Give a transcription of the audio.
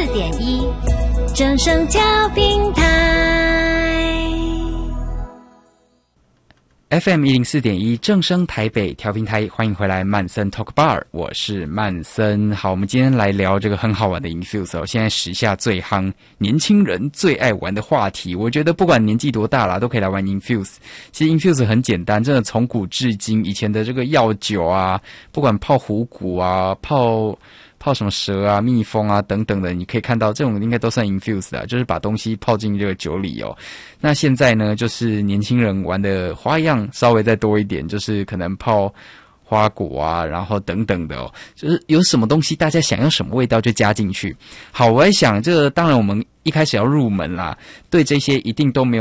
104.1正声调频台 FM 104.1正声台北调频台，欢迎回来曼森 Talk Bar， 我是曼森。好，我们今天来聊这个很好玩的 Infuse 哦，现在时下最夯，年轻人最爱玩的话题。我觉得不管年纪多大啦，都可以来玩 Infuse。其实 Infuse 很简单，真的从古至今，以前的这个药酒啊，不管泡虎骨啊，泡什么蛇啊、蜜蜂啊等等的，你可以看到这种应该都算 infuse 的，就是把东西泡进这个酒里哦。那现在呢，就是年轻人玩的花样稍微再多一点，就是可能泡花果啊，然后等等的哦，就是有什么东西大家想要什么味道就加进去。好，我在想，这个当然我们一开始要入门啦，对这些一定都没有